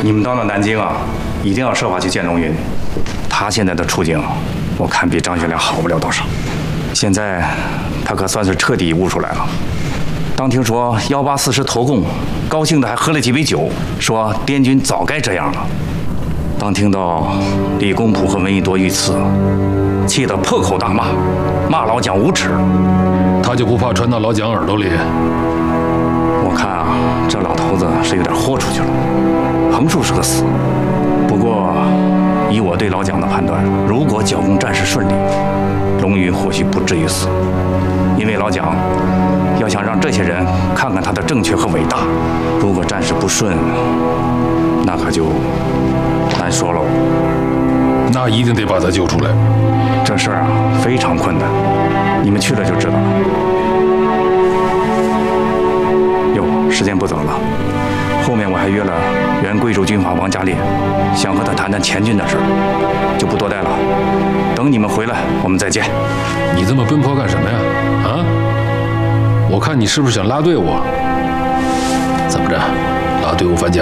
你们到了南京啊，一定要设法去见龙云。他现在的处境，我看比张学良好不了多少。现在他可算是彻底悟出来了。当听说184师投共，高兴的还喝了几杯酒，说滇军早该这样了。当听到李公朴和闻一多遇刺，气得破口大骂，骂老蒋无耻。 他就不怕传到老蒋耳朵里？ 我看啊，这老头子是有点豁出去了。横竖是个死，不过以我对老蒋的判断，如果剿共战事顺利，龙云或许不至于死，因为老蒋要想让这些人看看他的正确和伟大，如果战事不顺，那可就难说喽。 那一定得把他救出来。 这事儿啊非常困难，你们去了就知道了。哟，时间不早了，后面我还约了原贵州军阀王家烈，想和他谈谈前军的事儿，就不多待了。等你们回来，我们再见。 你这么奔波干什么呀？啊？我看你是不是想拉队伍？怎么着，拉队伍反蒋？